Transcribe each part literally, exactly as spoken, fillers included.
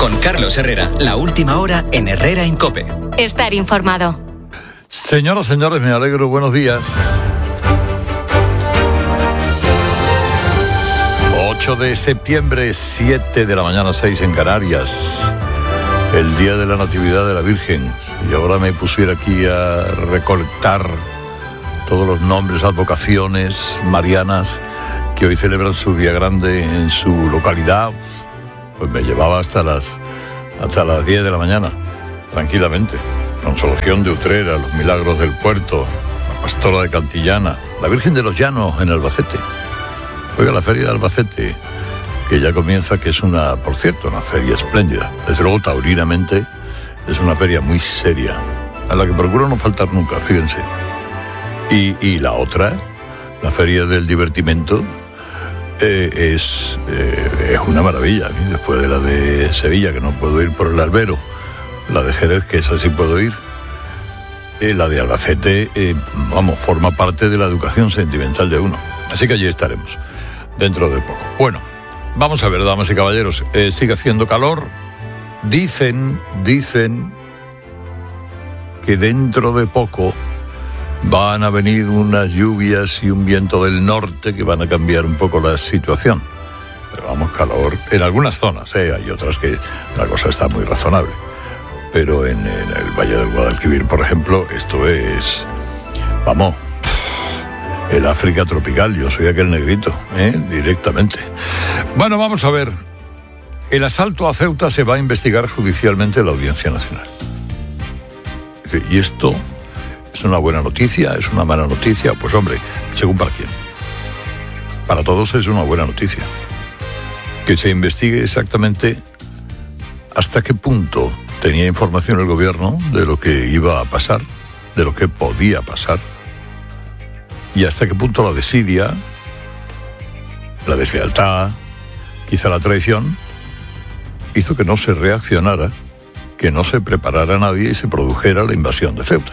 Con Carlos Herrera, la última hora en Herrera en COPE. Estar informado. Señoras, señores, me alegro, buenos días. ocho de septiembre, siete de la mañana, seis en Canarias. El día de la Natividad de la Virgen. Y ahora me pusiera aquí a recolectar todos los nombres, advocaciones marianas que hoy celebran su día grande en su localidad. Pues me llevaba hasta las hasta las diez de la mañana, tranquilamente. Consolación de Utrera, los Milagros del Puerto, la Pastora de Cantillana, la Virgen de los Llanos en Albacete. Oiga, la feria de Albacete, que ya comienza, que es una, por cierto, una feria espléndida. Desde luego, taurinamente, es una feria muy seria, a la que procuro no faltar nunca, fíjense. Y, y la otra, la feria del divertimento, eh, es, eh, es una maravilla. ¿Sí? Después de la de Sevilla, que no puedo ir por el albero, la de Jerez, que esa sí puedo ir, eh, la de Albacete, eh, vamos, forma parte de la educación sentimental de uno. Así que allí estaremos, dentro de poco. Bueno, vamos a ver, damas y caballeros, eh, sigue haciendo calor. Dicen, dicen que dentro de poco van a venir unas lluvias y un viento del norte que van a cambiar un poco la situación. Pero vamos, calor en algunas zonas, ¿eh? Hay otras que la cosa está muy razonable. Pero en, en el Valle del Guadalquivir, por ejemplo, esto es, vamos, el África tropical. Yo soy aquel negrito, ¿eh? Directamente. Bueno, vamos a ver. El asalto a Ceuta se va a investigar judicialmente en la Audiencia Nacional. ¿Y esto es una buena noticia? ¿Es una mala noticia? Pues hombre, según para quién. Para todos es una buena noticia. Que se investigue exactamente hasta qué punto tenía información el gobierno de lo que iba a pasar, de lo que podía pasar, y hasta qué punto la desidia, la deslealtad, quizá la traición, hizo que no se reaccionara, que no se preparara nadie y se produjera la invasión de Ceuta.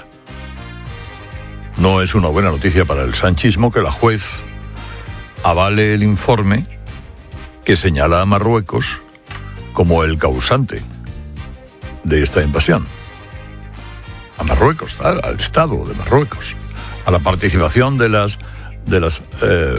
No es una buena noticia para el sanchismo que la juez avale el informe que señala a Marruecos como el causante de esta invasión. A Marruecos, al, al Estado de Marruecos, a la participación de las de las eh,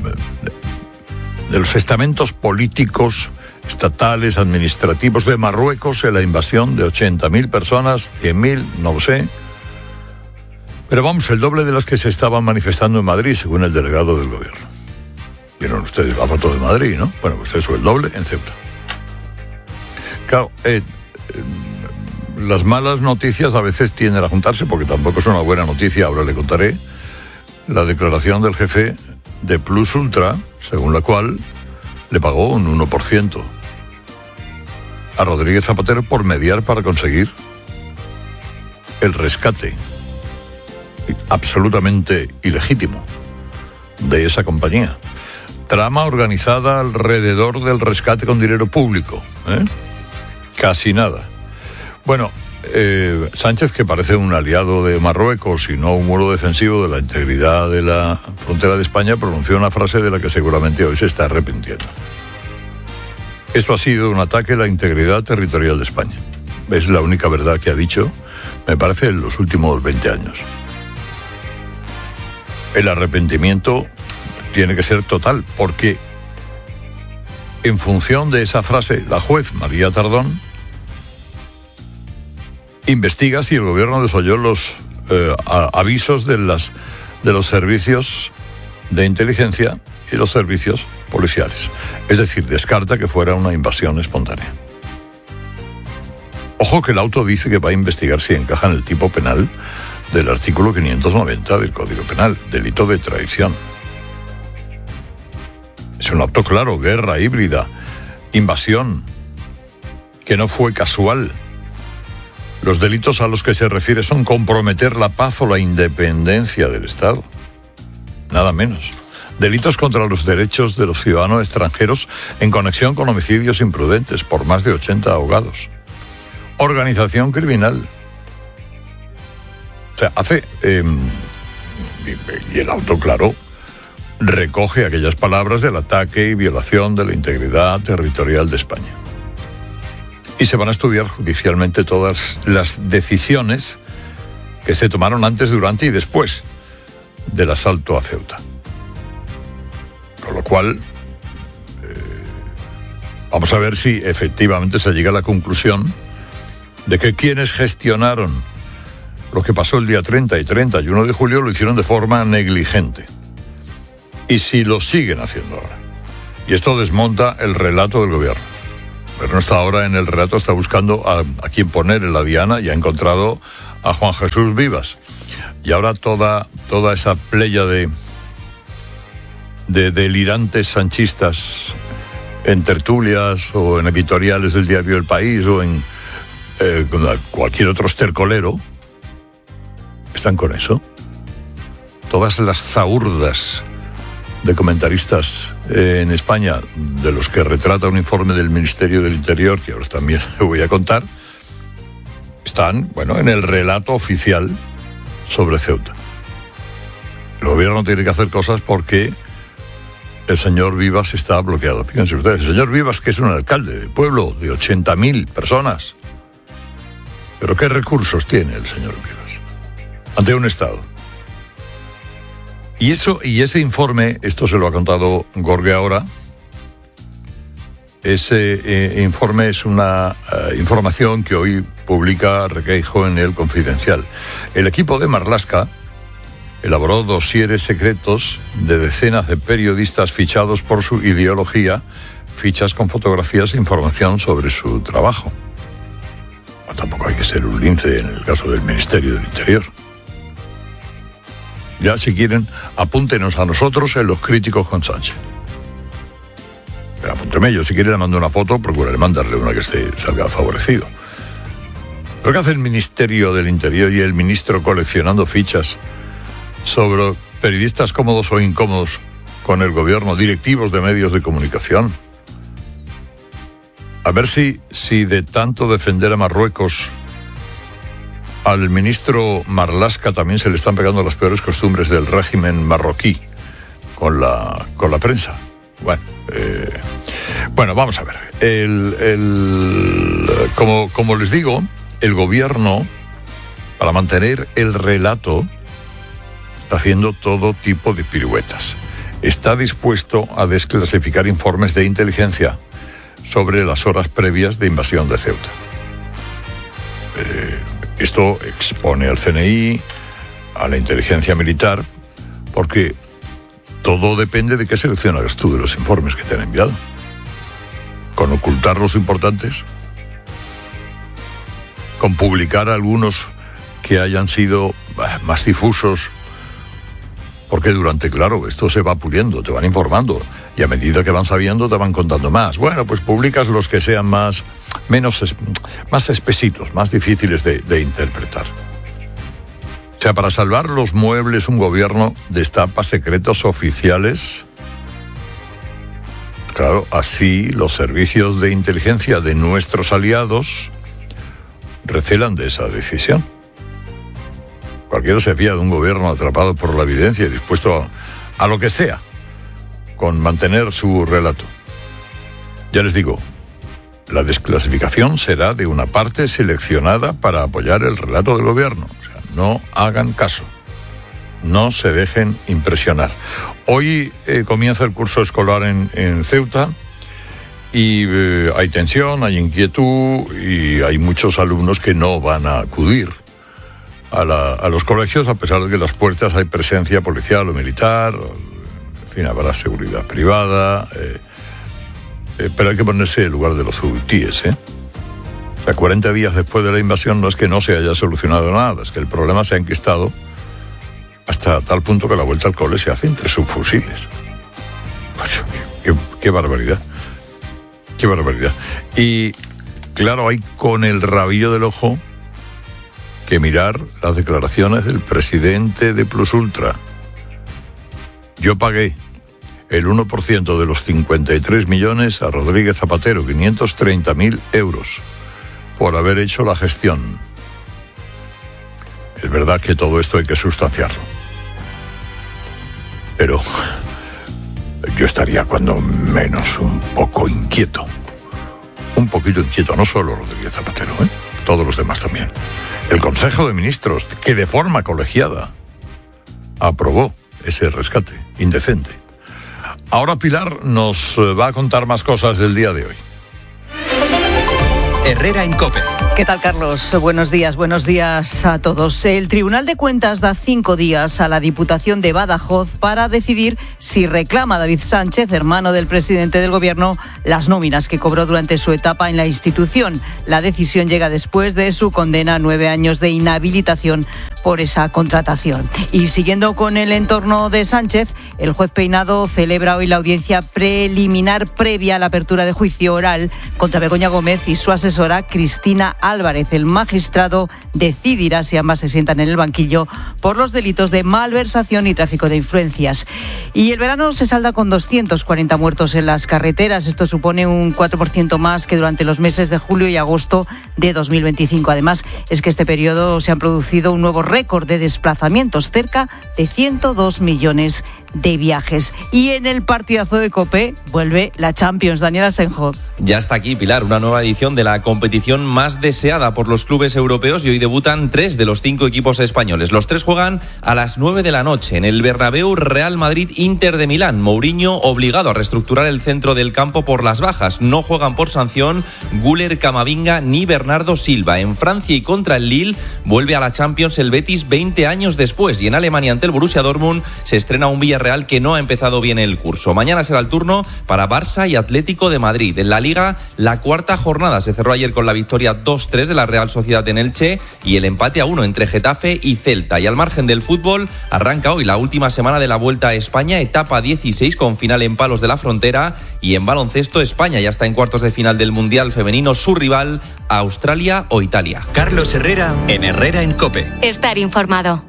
de los estamentos políticos, estatales, administrativos de Marruecos en la invasión de ochenta mil personas, cien mil, no lo sé. Pero vamos, el doble de las que se estaban manifestando en Madrid, según el delegado del gobierno. Vieron ustedes la foto de Madrid, ¿no? Bueno, pues eso, el doble en Ceuta. Claro, eh, eh, las malas noticias a veces tienden a juntarse, porque tampoco es una buena noticia. Ahora le contaré la declaración del jefe de Plus Ultra, según la cual le pagó un uno por ciento a Rodríguez Zapatero por mediar para conseguir el rescate absolutamente ilegítimo de esa compañía. Trama organizada alrededor del rescate con dinero público, ¿eh? Casi nada. Bueno, eh, Sánchez, que parece un aliado de Marruecos y no un muro defensivo de la integridad de la frontera de España, pronunció una frase de la que seguramente hoy se está arrepintiendo. Esto ha sido un ataque a la integridad territorial de España. Es la única verdad que ha dicho, me parece, en los últimos veinte años. El arrepentimiento tiene que ser total, porque en función de esa frase, la juez María Tardón investiga si el gobierno desoyó los eh, a, avisos de, las, de los servicios de inteligencia y los servicios policiales. Es decir, descarta que fuera una invasión espontánea. Ojo que el auto dice que va a investigar si encaja en el tipo penal del artículo quinientos noventa del Código Penal, delito de traición. Es un auto claro, guerra híbrida, invasión, que no fue casual. Los delitos a los que se refiere son comprometer la paz o la independencia del Estado. Nada menos. Delitos contra los derechos de los ciudadanos extranjeros en conexión con homicidios imprudentes por más de ochenta ahogados. Organización criminal. O sea, hace... Eh, y el auto, claro, recoge aquellas palabras del ataque y violación de la integridad territorial de España. y se van a estudiar judicialmente todas las decisiones que se tomaron antes, durante y después del asalto a Ceuta. Con lo cual, eh, vamos a ver si efectivamente se llega a la conclusión de que quienes gestionaron lo que pasó el día treinta y treinta y uno de julio lo hicieron de forma negligente. Y si lo siguen haciendo ahora. Y esto desmonta el relato del gobierno. El gobierno está ahora en el relato, está buscando a, a quién poner en la diana y ha encontrado a Juan Jesús Vivas. Y ahora toda, toda esa playa de, de delirantes sanchistas en tertulias o en editoriales del diario El País o en eh, cualquier otro estercolero, están con eso. Todas las zahurdas de comentaristas eh, en España, de los que retrata un informe del Ministerio del Interior, que ahora también le voy a contar, están, bueno, en el relato oficial sobre Ceuta. El gobierno tiene que hacer cosas porque el señor Vivas está bloqueado. Fíjense ustedes, el señor Vivas, que es un alcalde de pueblo de ochenta mil personas. ¿Pero qué recursos tiene el señor Vivas ante un Estado? Y eso, y ese informe, esto se lo ha contado Gorge ahora, ese eh, informe es una eh, información que hoy publica Requeijo en El Confidencial. El equipo de Marlaska elaboró dosieres secretos de decenas de periodistas fichados por su ideología, fichas con fotografías e información sobre su trabajo. No, tampoco hay que ser un lince en el caso del Ministerio del Interior. Ya, si quieren, apúntenos a nosotros en los críticos con Sánchez. Pero apúnteme yo, si quiere le mando una foto, procuraré mandarle una que esté, salga favorecido. ¿Pero qué hace el Ministerio del Interior y el ministro coleccionando fichas sobre periodistas cómodos o incómodos con el gobierno, directivos de medios de comunicación? A ver si, si de tanto defender a Marruecos, al ministro Marlaska también se le están pegando las peores costumbres del régimen marroquí con la, con la prensa. Bueno, eh, bueno, vamos a ver. El, el, como, como les digo, el gobierno, para mantener el relato, está haciendo todo tipo de piruetas. Está dispuesto a desclasificar informes de inteligencia sobre las horas previas de invasión de Ceuta. Eh, Esto expone al C N I, a la inteligencia militar, porque todo depende de qué seleccionas tú de los informes que te han enviado. Con ocultar los importantes, con publicar algunos que hayan sido más difusos, porque durante, claro, esto se va puliendo, te van informando, y a medida que van sabiendo te van contando más. Bueno, pues publicas los que sean más, menos, más espesitos, más difíciles de, de interpretar. O sea, para salvar los muebles, un gobierno destapa secretos oficiales. Claro, así los servicios de inteligencia de nuestros aliados recelan de esa decisión. Cualquiera se fía de un gobierno atrapado por la evidencia y dispuesto a, a lo que sea con mantener su relato. Ya les digo, la desclasificación será de una parte seleccionada para apoyar el relato del gobierno. O sea, no hagan caso, no se dejen impresionar. Hoy eh, comienza el curso escolar en, en Ceuta y eh, hay tensión, hay inquietud y hay muchos alumnos que no van a acudir A, la, a los colegios, a pesar de que en las puertas hay presencia policial o militar, en fin, habrá seguridad privada, eh, eh, pero hay que ponerse en el lugar de los hutíes, ¿eh? O sea, cuarenta días después de la invasión no es que no se haya solucionado nada, es que el problema se ha enquistado hasta tal punto que la vuelta al cole se hace entre subfusiles. Pues, qué, qué, qué barbaridad, qué barbaridad. Y claro, hay con el rabillo del ojo que mirar las declaraciones del presidente de Plus Ultra. Yo pagué el uno por ciento de los cincuenta y tres millones a Rodríguez Zapatero, quinientos treinta mil euros, por haber hecho la gestión. Es verdad que todo esto hay que sustanciarlo. Pero yo estaría cuando menos un poco inquieto. Un un poquito inquieto, no solo Rodríguez Zapatero, ¿eh? Todos los demás también. El Consejo de Ministros, que de forma colegiada aprobó ese rescate indecente. Ahora Pilar nos va a contar más cosas del día de hoy. Herrera en COPE. ¿Qué tal, Carlos? Buenos días, buenos días a todos. El Tribunal de Cuentas da cinco días a la Diputación de Badajoz para decidir si reclama a David Sánchez, hermano del presidente del Gobierno, las nóminas que cobró durante su etapa en la institución. La decisión llega después de su condena a nueve años de inhabilitación por esa contratación. Y siguiendo con el entorno de Sánchez, el juez Peinado celebra hoy la audiencia preliminar previa a la apertura de juicio oral contra Begoña Gómez y su asesora Cristina Álvarez. El magistrado decidirá si ambas se sientan en el banquillo por los delitos de malversación y tráfico de influencias. Y el verano se salda con doscientos cuarenta muertos en las carreteras. Esto supone un cuatro por ciento más que durante los meses de julio y agosto de dos mil veinticinco. Además, es que este periodo se han producido un nuevo récord de desplazamientos, cerca de ciento dos millones de viajes. Y en el partidazo de COPE vuelve la Champions. Daniel Asenjo. Ya está aquí, Pilar, una nueva edición de la competición más deseada por los clubes europeos y hoy debutan tres de los cinco equipos españoles. Los tres juegan a las nueve de la noche en el Bernabéu. Real Madrid, Inter de Milán. Mourinho obligado a reestructurar el centro del campo por las bajas. No juegan por sanción Güler, Camavinga ni Bernardo Silva. En Francia y contra el Lille vuelve a la Champions el Betis veinte años después y en Alemania ante el Borussia Dortmund se estrena un Villarreal que no ha empezado bien el curso. Mañana será el turno para Barça y Atlético de Madrid. En la Liga, la cuarta jornada se cerró ayer con la victoria dos tres de la Real Sociedad en Elche y el empate a uno entre Getafe y Celta. Y al margen del fútbol, arranca hoy la última semana de la Vuelta a España, etapa dieciséis con final en Palos de la Frontera, y en baloncesto España ya está en cuartos de final del Mundial Femenino, su rival Australia o Italia. Carlos Herrera en Herrera en COPE. Estar informado.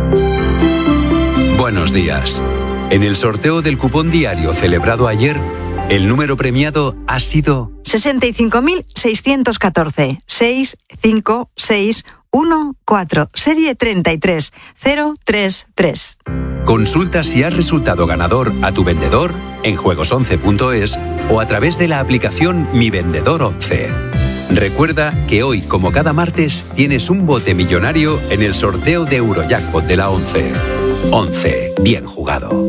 Buenos días. En el sorteo del cupón diario celebrado ayer, el número premiado ha sido sesenta y cinco mil seiscientos catorce, seis cinco seis uno cuatro, serie treinta y tres cero tres tres. Consulta si has resultado ganador a tu vendedor en juegos once punto es o a través de la aplicación Mi Vendedor once. Recuerda que hoy, como cada martes, tienes un bote millonario en el sorteo de Eurojackpot de la once. once. Bien jugado.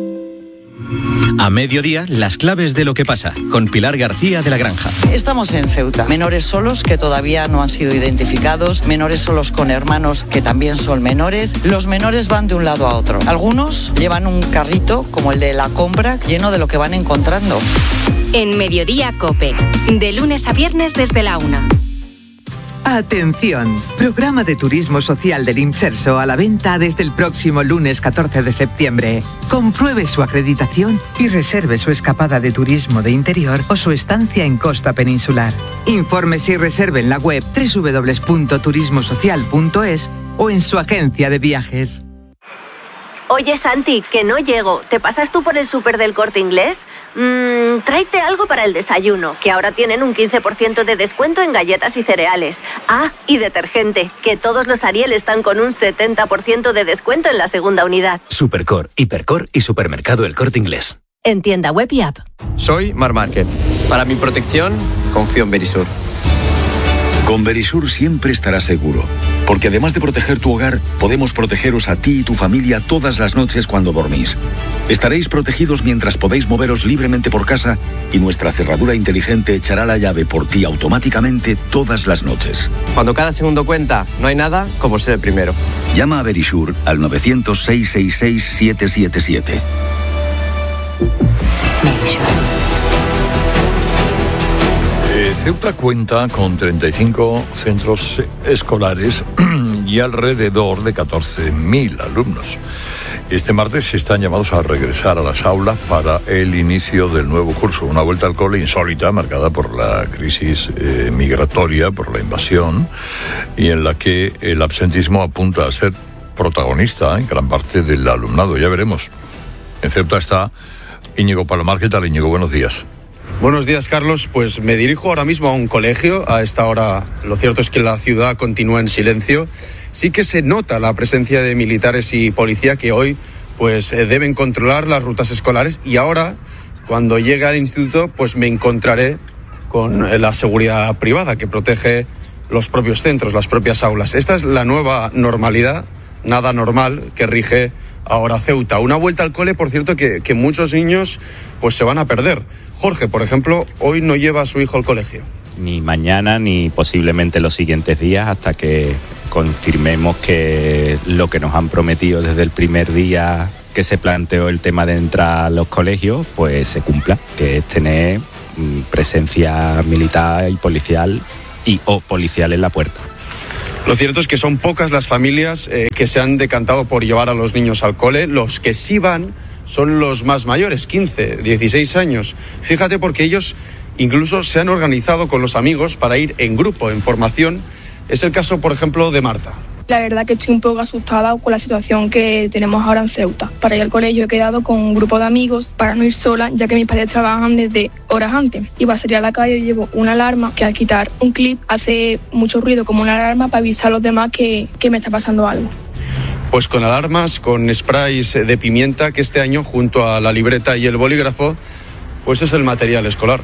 A mediodía, las claves de lo que pasa, con Pilar García de la Granja. Estamos en Ceuta. Menores solos que todavía no han sido identificados, menores solos con hermanos que también son menores. Los menores van de un lado a otro. Algunos llevan un carrito, como el de la compra, lleno de lo que van encontrando. En Mediodía COPE, de lunes a viernes desde la una. Atención, programa de turismo social del Imserso a la venta desde el próximo lunes catorce de septiembre. Compruebe su acreditación y reserve su escapada de turismo de interior o su estancia en costa peninsular. Infórmese y reserve en la web doble u doble u doble u punto turismo social punto es o en su agencia de viajes. Oye, Santi, que no llego. ¿Te pasas tú por el súper del Corte Inglés? Mmm, tráete algo para el desayuno, que ahora tienen un quince por ciento de descuento en galletas y cereales. Ah, y detergente, que todos los Ariel están con un setenta por ciento de descuento en la segunda unidad. Supercor, Hipercor y Supermercado El Corte Inglés. En tienda web y app. Soy Mar Market. Para mi protección, confío en Verisur. Con Verisur siempre estarás seguro, porque además de proteger tu hogar, podemos protegeros a ti y tu familia todas las noches cuando dormís. Estaréis protegidos mientras podéis moveros libremente por casa y nuestra cerradura inteligente echará la llave por ti automáticamente todas las noches. Cuando cada segundo cuenta, no hay nada como ser el primero. Llama a Verisur al nueve cero cero, seis seis seis, siete siete siete. Verisur. Ceuta cuenta con treinta y cinco centros escolares y alrededor de catorce mil alumnos. Este martes están llamados a regresar a las aulas para el inicio del nuevo curso, una vuelta al cole insólita marcada por la crisis eh, migratoria, por la invasión, y en la que el absentismo apunta a ser protagonista en gran parte del alumnado. Ya veremos. En Ceuta está Íñigo Palomar. ¿Qué tal, Íñigo? Buenos días. Buenos días, Carlos. Pues me dirijo ahora mismo a un colegio. A esta hora, lo cierto es que la ciudad continúa en silencio. Sí que se nota la presencia de militares y policía que hoy pues deben controlar las rutas escolares. Y ahora, cuando llegue al instituto, pues me encontraré con la seguridad privada que protege los propios centros, las propias aulas. Esta es la nueva normalidad, nada normal, que rige ahora Ceuta. Una vuelta al cole, por cierto, que, que muchos niños pues se van a perder. Jorge, por ejemplo, hoy no lleva a su hijo al colegio. Ni mañana ni posiblemente los siguientes días, hasta que confirmemos que lo que nos han prometido desde el primer día que se planteó el tema de entrar a los colegios, pues se cumpla, que es tener presencia militar y policial y o policial en la puerta. Lo cierto es que son pocas las familias eh, que se han decantado por llevar a los niños al cole. Los que sí van son los más mayores, quince, dieciséis años. Fíjate, porque ellos incluso se han organizado con los amigos para ir en grupo, en formación. Es el caso, por ejemplo, de Marta. La verdad que estoy un poco asustada con la situación que tenemos ahora en Ceuta. Para ir al colegio he quedado con un grupo de amigos para no ir sola, ya que mis padres trabajan desde horas antes. Y para salir a la calle llevo una alarma que al quitar un clip hace mucho ruido como una alarma para avisar a los demás que, que me está pasando algo. Pues con alarmas, con sprays de pimienta, que este año junto a la libreta y el bolígrafo, pues es el material escolar.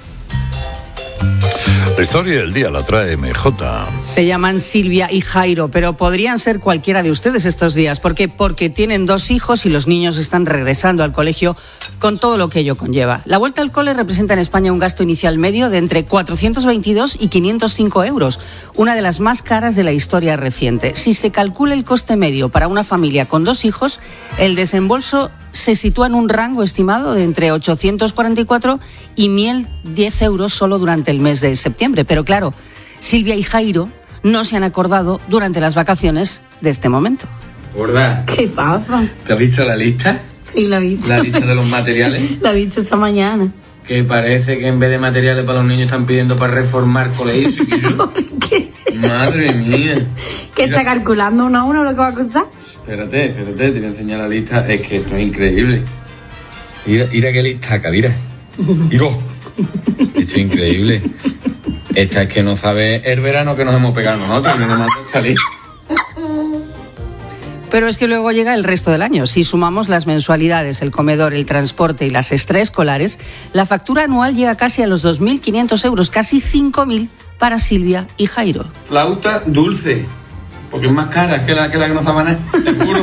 La historia del día la trae M J. Se llaman Silvia y Jairo, pero podrían ser cualquiera de ustedes estos días. ¿Por qué? Porque tienen dos hijos y los niños están regresando al colegio con todo lo que ello conlleva. La vuelta al cole representa en España un gasto inicial medio de entre cuatrocientos veintidós y quinientos cinco euros, una de las más caras de la historia reciente. Si se calcula el coste medio para una familia con dos hijos, el desembolso se sitúa en un rango estimado de entre ochocientos cuarenta y cuatro y mil diez euros solo durante el mes de septiembre. Pero claro, Silvia y Jairo no se han acordado durante las vacaciones de este momento. Gorda, ¿Qué pasa? ¿te has visto la lista? Y la he visto. La lista de los materiales. La he visto esta mañana. Que parece que en vez de materiales para los niños están pidiendo para reformar colegios. ¿Por qué? Madre mía. ¿Qué está calculando uno a uno lo que va a costar? Espérate, espérate, te voy a enseñar la lista. Es que esto es increíble. Mira, mira qué listaca, mira. Mira. Esto es increíble. Esta es que no sabe el verano que nos hemos pegado nosotros, que nos manda esta lista. Pero es que luego llega el resto del año. Si sumamos las mensualidades, el comedor, el transporte y las extraescolares, la factura anual llega casi a los dos mil quinientos euros, casi cinco mil para Silvia y Jairo. Flauta dulce, porque es más cara que la que, la que nos daban, te juro.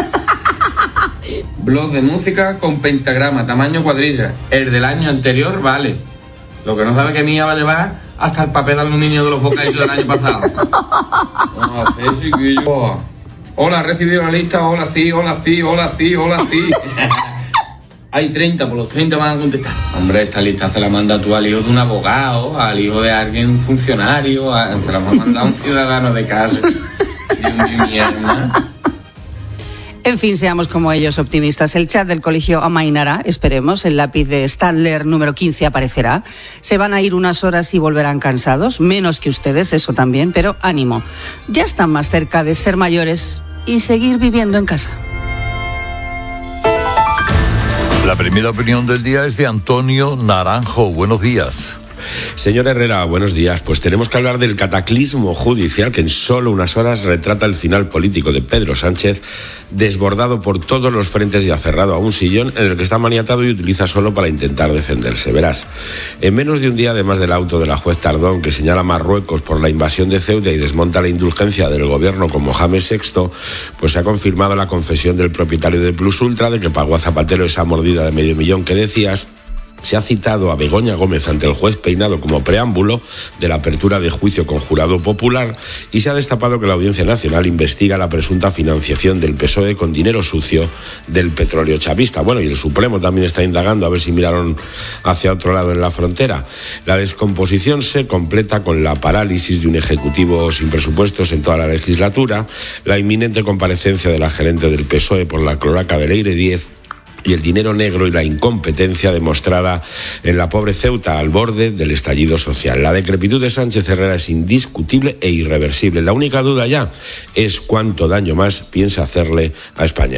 Blog de música con pentagrama, tamaño cuadrilla. El del año anterior vale. Lo que no sabe que mía va a llevar hasta el papel aluminio de los bocadillos del año pasado. No sé, chiquillo. Hola, he recibido la lista, hola, sí, hola, sí, hola, sí, hola, sí. Hay treinta, por los treinta van a contestar. Hombre, esta lista se la manda tú al hijo de un abogado, al hijo de alguien, un funcionario, a, se la va a mandar a un ciudadano de casa. Dios mío, En fin, seamos como ellos, optimistas. El chat del colegio amainará, esperemos, el lápiz de Stadler número quince aparecerá. Se van a ir unas horas y volverán cansados, menos que ustedes, eso también, pero ánimo. Ya están más cerca de ser mayores y seguir viviendo en casa. La primera opinión del día es de Antonio Naranjo. Buenos días. Señor Herrera, buenos días. Pues tenemos que hablar del cataclismo judicial que en solo unas horas retrata el final político de Pedro Sánchez, desbordado por todos los frentes y aferrado a un sillón en el que está maniatado y utiliza solo para intentar defenderse. Verás, en menos de un día, además del auto de la juez Tardón que señala a Marruecos por la invasión de Ceuta y desmonta la indulgencia del gobierno con Mohamed sexto, pues se ha confirmado la confesión del propietario de Plus Ultra de que pagó a Zapatero esa mordida de medio millón que decías. Se ha citado a Begoña Gómez ante el juez Peinado como preámbulo de la apertura de juicio con jurado popular y se ha destapado que la Audiencia Nacional investiga la presunta financiación del P S O E con dinero sucio del petróleo chavista. Bueno, y el Supremo también está indagando a ver si miraron hacia otro lado en la frontera. La descomposición se completa con la parálisis de un Ejecutivo sin presupuestos en toda la legislatura, la inminente comparecencia de la gerente del P S O E por la cloaca del Eire diez y el dinero negro y la incompetencia demostrada en la pobre Ceuta al borde del estallido social. La decrepitud de Sánchez Herrera es indiscutible e irreversible. La única duda ya es cuánto daño más piensa hacerle a España.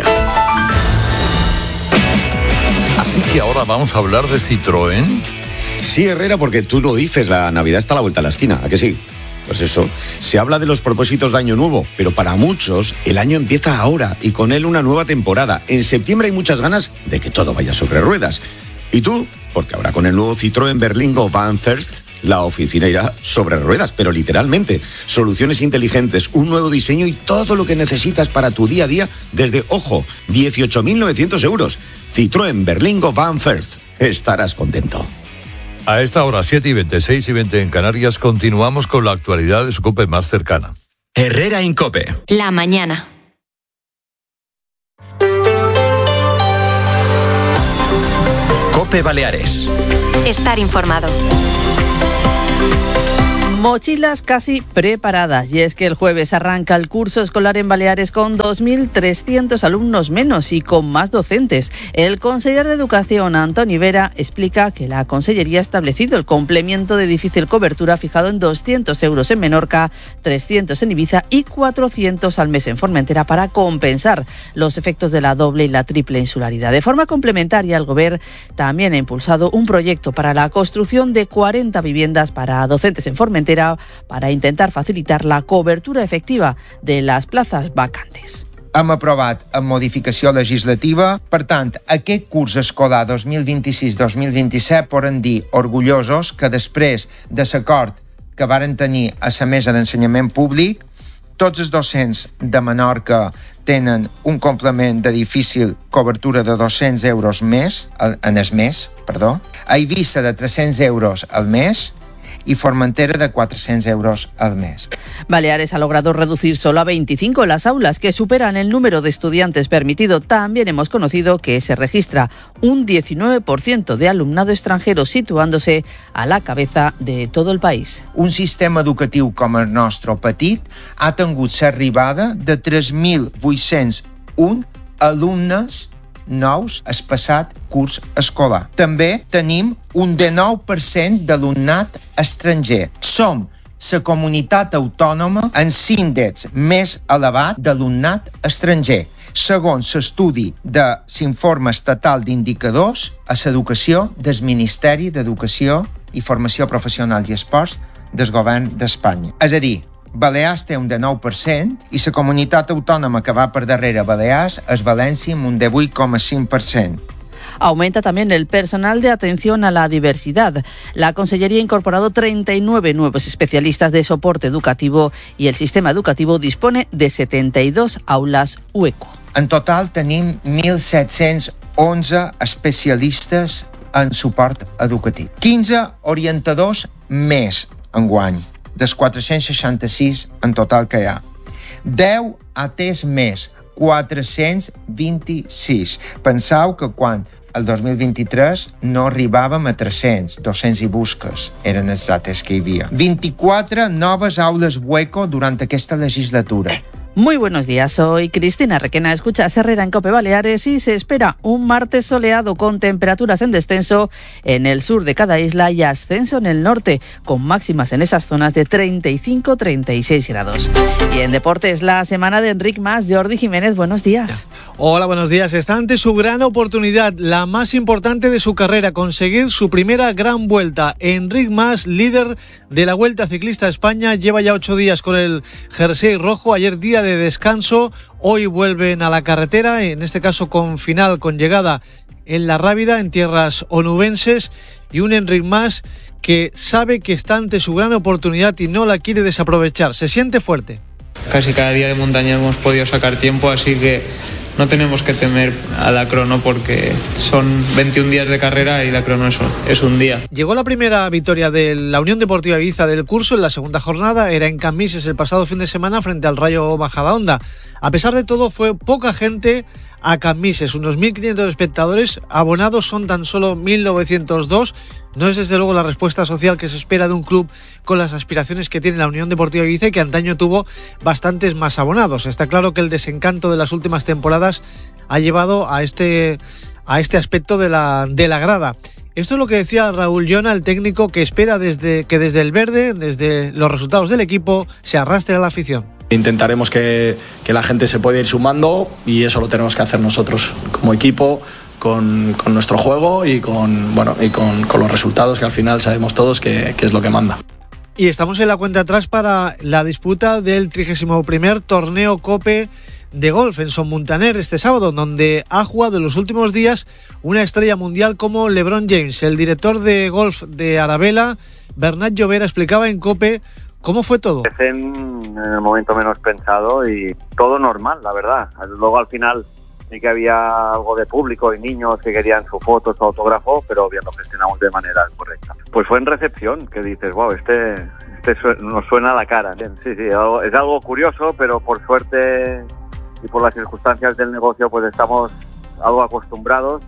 Así que ahora vamos a hablar de Citroën. Sí, Herrera, porque tú lo dices, la Navidad está a la vuelta de la esquina, ¿a que sí? Pues eso, se habla de los propósitos de Año Nuevo, pero para muchos el año empieza ahora y con él una nueva temporada. En septiembre hay muchas ganas de que todo vaya sobre ruedas. ¿Y tú? Porque ahora con el nuevo Citroën Berlingo Van First, la oficina irá sobre ruedas, pero literalmente. Soluciones inteligentes, un nuevo diseño y todo lo que necesitas para tu día a día desde, ojo, dieciocho mil novecientos euros. Citroën Berlingo Van First. Estarás contento. A esta hora, siete y veinte, seis y veinte en Canarias, continuamos con la actualidad de su COPE más cercana. Herrera Incope. La mañana. COPE Baleares. Estar informado. Mochilas casi preparadas, y es que el jueves arranca el curso escolar en Baleares con dos mil trescientos alumnos menos y con más docentes. El conseller de Educación, Antoni Vera, explica que la Consellería ha establecido el complemento de difícil cobertura fijado en doscientos euros en Menorca, trescientos en Ibiza y cuatrocientos al mes en Formentera para compensar los efectos de la doble y la triple insularidad. De forma complementaria, el Gobierno también ha impulsado un proyecto para la construcción de cuarenta viviendas para docentes en Formentera para intentar facilitar la cobertura efectiva de las plazas vacantes. Hem aprovat amb modificació legislativa. Per tant, aquest curs escolar dos mil vint-i-sis dos mil vint-i-set podem dir orgullosos que després de l'acord que varen tenir a la mesa d'ensenyament públic, tots els docents de Menorca tenen un complement de difícil cobertura de dos-cents euros més, en el mes, perdó, a Eivissa de tres-cents euros al mes y Formentera de cuatrocientos euros al mes. Baleares ha logrado reducir solo a veinticinco las aulas, que superan el número de estudiantes permitido. También hemos conocido que se registra un diecinueve por ciento de alumnado extranjero, situándose a la cabeza de todo el país. Un sistema educatiu com el nostre petit ha tingut l'arribada de tres mil vuit-cents un alumnes nous el passat curs escolar. També tenim un dinou per cent d'alumnat estranger. Som la comunitat autònoma amb l'índex més elevat d'alumnat estranger, segons l'estudi de l'Informe Estatal d'Indicadors a l'Educació del Ministeri d'Educació i Formació Professional i Esports del Govern d'Espanya. És a dir, Balears té un dinou per cent i la comunitat autònoma que va per darrere Balears és València amb un divuit coma cinc per cent. Aumenta también el personal de atención a la diversidad. La Consellería ha incorporado treinta y nueve nuevos especialistas de soporte educativo y el sistema educativo dispone de setenta y dos aulas U E C O. En total tenim mil set-cents onze especialistes en suport educatiu. quinze orientadors més enguany, dels quatre-cents seixanta-sis en total que hi ha. deu A Ts més, quatre-cents vint-i-sis. Penseu que quan el dos mil vint-i-tres no arribàvem a tres-cents, dos-cents i busques, eren els dates que hi havia. vint-i-quatre noves aules U E C O durant aquesta legislatura. Muy buenos días, soy Cristina Requena. Escuchas Herrera en COPE Baleares y se espera un martes soleado con temperaturas en descenso en el sur de cada isla y ascenso en el norte, con máximas en esas zonas de treinta y cinco a treinta y seis grados. Y en deportes, la semana de Enric Mas. Jordi Jiménez, buenos días. Hola, buenos días. Está ante su gran oportunidad, la más importante de su carrera, conseguir su primera gran vuelta. Enric Mas, líder de la Vuelta Ciclista a España, lleva ya ocho días con el jersey rojo. Ayer día de de descanso, hoy vuelven a la carretera, en este caso con final, con llegada en La Rábida, en tierras onubenses, y un Enric Mas que sabe que está ante su gran oportunidad y no la quiere desaprovechar. Se siente fuerte. Casi cada día de montaña hemos podido sacar tiempo, así que no tenemos que temer a la crono porque son veintiún días de carrera y la crono es, es un día. Llegó la primera victoria de la Unión Deportiva Ibiza del curso en la segunda jornada, era en Cambises el pasado fin de semana frente al Rayo Majadahonda. A pesar de todo, fue poca gente a Cambises, unos mil quinientos espectadores, abonados son tan solo mil novecientos dos. No es desde luego la respuesta social que se espera de un club con las aspiraciones que tiene la Unión Deportiva Ibiza y que antaño tuvo bastantes más abonados. Está claro que el desencanto de las últimas temporadas ha llevado a este, a este aspecto de la, de la grada. Esto es lo que decía Raúl Llona, el técnico que espera desde, que desde el verde, desde los resultados del equipo, se arrastre a la afición. Intentaremos que, que la gente se pueda ir sumando y eso lo tenemos que hacer nosotros como equipo, con, con nuestro juego y con bueno y con, con los resultados que al final sabemos todos que, que es lo que manda. Y estamos en la cuenta atrás para la disputa del trigésimo primer torneo COPE de golf en Son Muntaner este sábado, donde ha jugado en los últimos días una estrella mundial como LeBron James. El director de golf de Arabella, Bernat Llovera explicaba en COPE cómo fue todo. Empecé en, en el momento menos pensado y todo normal, la verdad. Luego al final sí que había algo de público y niños que querían su foto, su autógrafo, pero bien lo gestionamos de manera correcta. Pues fue en recepción que dices, wow, este, este su- nos suena a la cara. Sí, sí, algo, es algo curioso, pero por suerte y por las circunstancias del negocio pues estamos algo acostumbrados.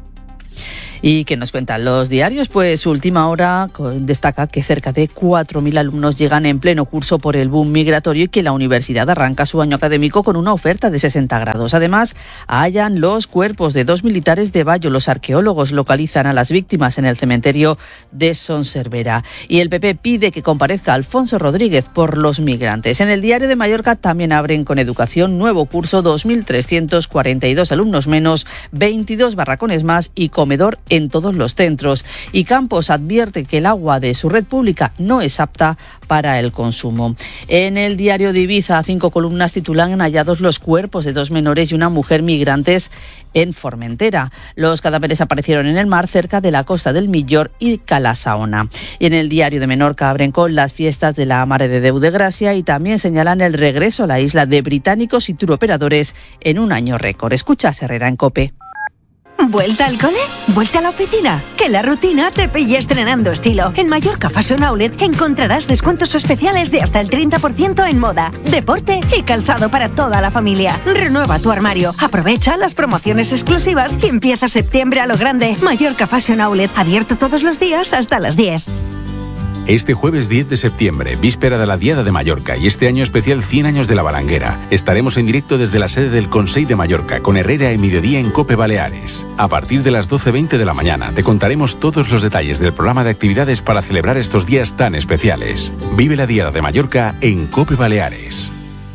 ¿Y qué nos cuentan los diarios? Pues Última Hora destaca que cerca de cuatro mil alumnos llegan en pleno curso por el boom migratorio y que la universidad arranca su año académico con una oferta de sesenta grados. Además, hallan los cuerpos de dos militares de Bayo. Los arqueólogos localizan a las víctimas en el cementerio de Son Servera. Y el P P pide que comparezca Alfonso Rodríguez por los migrantes. En el Diario de Mallorca también abren con educación nuevo curso, dos mil trescientos cuarenta y dos alumnos menos, veintidós barracones más y comedor en todos los centros. Y Campos advierte que el agua de su red pública no es apta para el consumo. En el Diario de Ibiza, cinco columnas titulan hallados los cuerpos de dos menores y una mujer migrantes en Formentera. Los cadáveres aparecieron en el mar cerca de la costa del Millor y Calasaona. Y en el Diario de Menorca abren con las fiestas de la Mare de Déu de Gracia y también señalan el regreso a la isla de británicos y turoperadores en un año récord. Escucha Herrera en COPE. ¿Vuelta al cole? ¿Vuelta a la oficina? Que la rutina te pille estrenando estilo. En Mallorca Fashion Outlet encontrarás descuentos especiales de hasta el treinta por ciento en moda, deporte y calzado para toda la familia. Renueva tu armario, aprovecha las promociones exclusivas y empieza septiembre a lo grande. Mallorca Fashion Outlet, abierto todos los días hasta las diez. Este jueves diez de septiembre, víspera de la Diada de Mallorca y este año especial cien años de la Balanguera, estaremos en directo desde la sede del Consell de Mallorca con Herrera en mediodía en COPE Baleares. A partir de las doce veinte de la mañana te contaremos todos los detalles del programa de actividades para celebrar estos días tan especiales. Vive la Diada de Mallorca en COPE Baleares.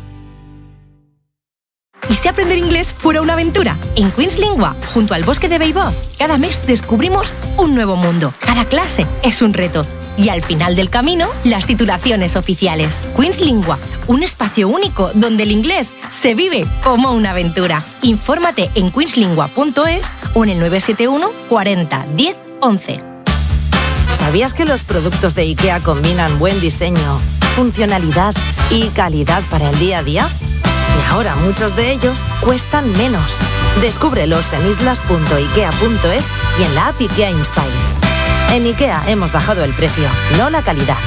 ¿Y si aprender inglés fuera una aventura? En Queen's Lingua, junto al bosque de Beibod, cada mes descubrimos un nuevo mundo. Cada clase es un reto. Y al final del camino, las titulaciones oficiales. Queen's Lingua, un espacio único donde el inglés se vive como una aventura. Infórmate en queenslingua punto es o en el nueve siete uno cuarenta diez once. ¿Sabías que los productos de IKEA combinan buen diseño, funcionalidad y calidad para el día a día? Y ahora muchos de ellos cuestan menos. Descúbrelos en islas punto ikea punto es y en la app IKEA Inspire. En IKEA hemos bajado el precio, no la calidad.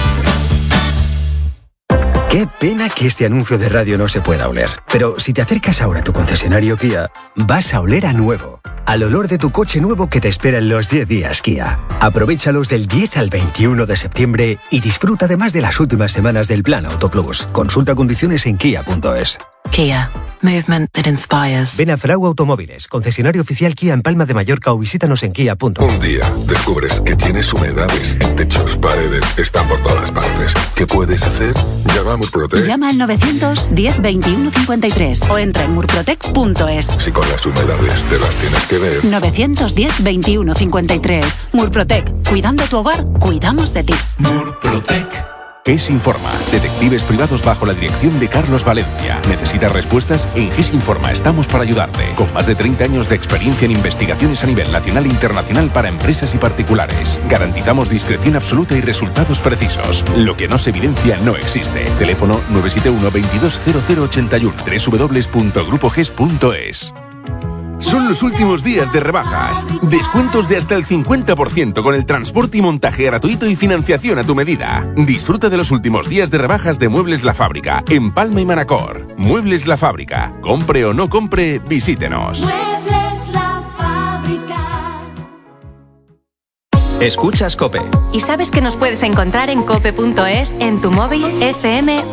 Qué pena que este anuncio de radio no se pueda oler. Pero si te acercas ahora a tu concesionario Kia, vas a oler a nuevo. Al olor de tu coche nuevo que te espera en los diez días Kia. Aprovéchalos del diez al veintiuno de septiembre y disfruta además de las últimas semanas del Plan Auto Plus. Consulta condiciones en kia punto es. Kia. Movement that inspires. Ven a Frau Automóviles, concesionario oficial Kia en Palma de Mallorca o visítanos en kia punto es. Un día descubres que tienes humedades en techos, paredes, están por todas partes. ¿Qué puedes hacer? Llama a Murprotec. Llama al novecientos diez veintiuno cincuenta y tres o entra en murprotec punto es. Si con las humedades te las tienes que ver. novecientos diez veintiuno cincuenta y tres. Murprotec. Cuidando tu hogar, cuidamos de ti. Murprotec. GES Informa, detectives privados bajo la dirección de Carlos Valencia. ¿Necesitas respuestas? En GES Informa estamos para ayudarte. Con más de treinta años de experiencia en investigaciones a nivel nacional e internacional para empresas y particulares. Garantizamos discreción absoluta y resultados precisos. Lo que no se evidencia no existe. Teléfono nueve siete uno veintidós cero cero ochenta y uno, doble u doble u doble u punto grupo ges punto es. Son los últimos días de rebajas. Descuentos de hasta el cincuenta por ciento con el transporte y montaje gratuito y financiación a tu medida. Disfruta de los últimos días de rebajas de Muebles La Fábrica en Palma y Manacor. Muebles La Fábrica. Compre o no compre, visítenos. Muebles La Fábrica. Escuchas COPE. ¿Y sabes que nos puedes encontrar en cope punto es, en tu móvil, F M